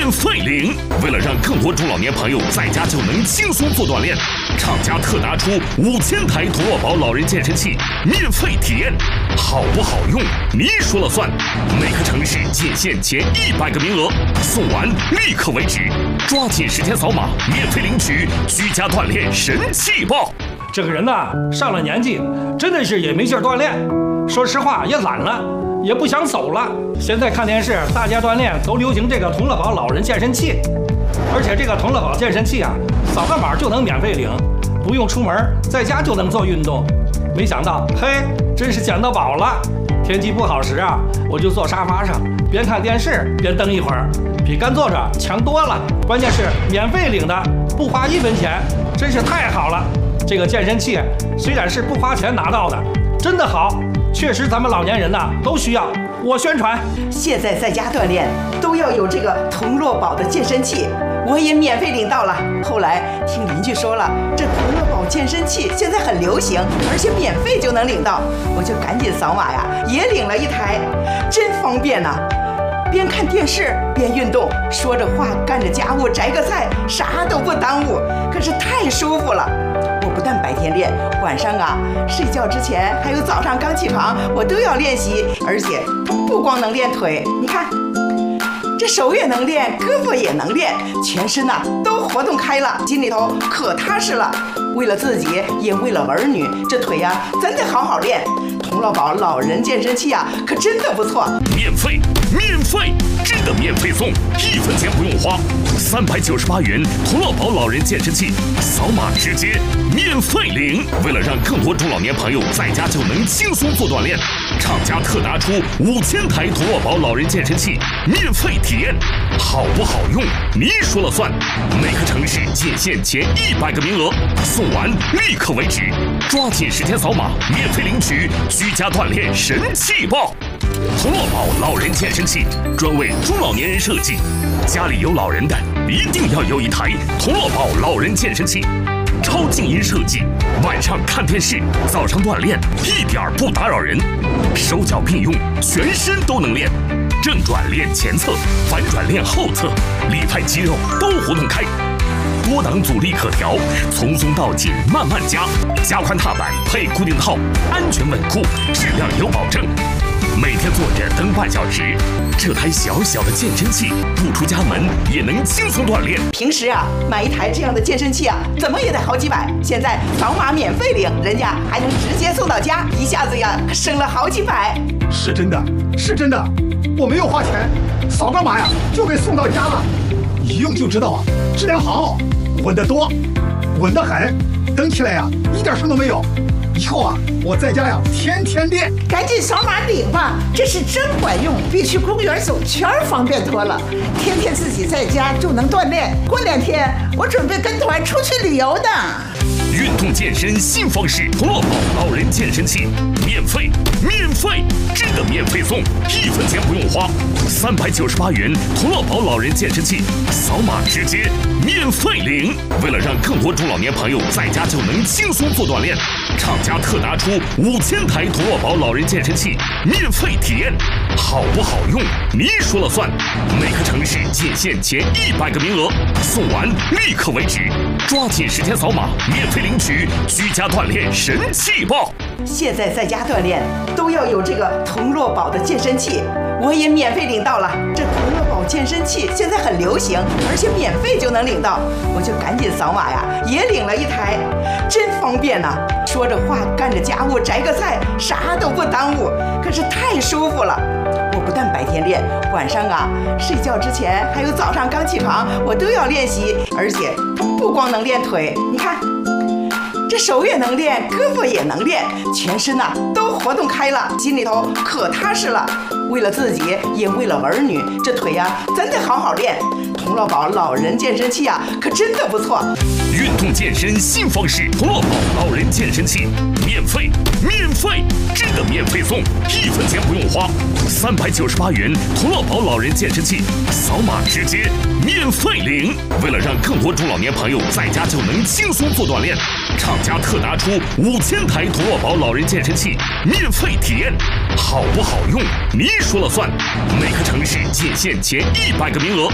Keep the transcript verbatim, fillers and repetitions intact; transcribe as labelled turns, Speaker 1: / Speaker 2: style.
Speaker 1: 免费领。为了让更多中老年朋友在家就能轻松做锻炼，厂家特拿出五千台童乐宝老人健身器免费体验，好不好用你说了算。每个城市仅限前一百个名额，送完立刻为止，抓紧时间扫码免费领取居家锻炼神器报。
Speaker 2: 这个人呐，上了年纪，真的是也没劲儿锻炼，说实话也懒了，也不想走了。现在看电视，大家锻炼都流行这个童乐宝老人健身器，而且这个童乐宝健身器啊，扫个码就能免费领，不用出门，在家就能做运动。没想到，嘿，真是捡到宝了！天气不好时啊，我就坐沙发上，边看电视边蹬一会儿，比干坐着强多了。关键是免费领的，不花一分钱，真是太好了。这个健身器虽然是不花钱拿到的，真的好，确实咱们老年人呐都需要。我宣传，
Speaker 3: 现在在家锻炼都要有这个童乐宝的健身器，我也免费领到了。后来听邻居说了，这童乐宝健身器现在很流行，而且免费就能领到，我就赶紧扫码呀，也领了一台，真方便呐、啊！边看电视边运动，说着话干着家务，摘个菜，啥都不耽误，可是太舒服了。我不但白天练，晚上啊睡觉之前还有早上刚起床，我都要练习，而且不光能练腿，你看这手也能练，胳膊也能练，全身呐、啊、都活动开了，心里头可踏实了。为了自己，也为了儿女，这腿呀、啊、真得好好练。童乐宝老人健身器啊，可真的不错。
Speaker 1: 免费，免费，真的免费送，一分钱不用花。三百九十八元童乐宝老人健身器，扫码直接免费领。为了让更多中老年朋友在家就能轻松做锻炼，厂家特拿出五千台童乐宝老人健身器免费体验，好不好用你说了算。每个城市仅限前一百个名额，送完立刻为止，抓紧时间扫码免费领取居家锻炼神器报。童乐宝老人健身器专为中老年人设计，家里有老人的一定要有一台童乐宝老人健身器，超静音设计，晚上看电视，早上锻炼一点不打扰人，手脚并用，全身都能练，正转练前侧，反转练后侧，里派肌肉都活动开。多档阻力可调，从松到紧慢慢加，加宽踏板配固定套，安全稳固，质量有保证。每天坐着蹬半小时，这台小小的健身器不出家门也能轻松锻炼。
Speaker 3: 平时啊，买一台这样的健身器啊，怎么也得好几百，现在扫码免费领，人家还能直接送到家，一下子呀省了好几百。
Speaker 4: 是真的，是真的，我没有花钱，扫个码呀就给送到家了，一用就知道啊，质量好，稳得多，稳得很，蹬起来呀一点声都没有。以后啊，我在家呀天天练。
Speaker 5: 赶紧扫码领吧，这是真管用，比去公园走圈方便多了。天天自己在家就能锻炼，过两天我准备跟团出去旅游呢。
Speaker 1: 运动健身新方式，童乐宝老人健身器免费，免费，真的免费送，一分钱不用花。三百九十八元童乐宝老人健身器，扫码直接免费领。为了让更多中老年朋友在家就能轻松做锻炼，厂家特拿出五千台童乐宝老人健身器免费体验，好不好用你说了算。每个城市仅限前一百个名额，送完立刻为止，抓紧时间扫码免费领取居家锻炼神器报。
Speaker 3: 现在在家锻炼都要有这个童乐宝的健身器，我也免费领到了。这童乐宝健身器现在很流行，而且免费就能领到，我就赶紧扫码呀，也领了一台，真方便呐、啊！说着话干着家务，摘个菜，啥都不耽误，可是太舒服了。我不但白天练，晚上啊睡觉之前还有早上刚起床，我都要练习，而且不光能练腿，你看这手也能练，胳膊也能练，全身呐、啊、都活动开了，心里头可踏实了。为了自己，也为了儿女，这腿呀、啊、真得好好练。童乐宝老人健身器啊，可真的不错。
Speaker 1: 运动健身新方式，童乐宝老人健身器免费，免费，真的免费送，一分钱不用花。三百九十八元童乐宝老人健身器，扫码直接免费领。为了让更多中老年朋友在家就能轻松做锻炼，厂家特拿出五千台童乐宝老人健身器免费体验，好不好用你说了算。每个城市仅限前一百个名额，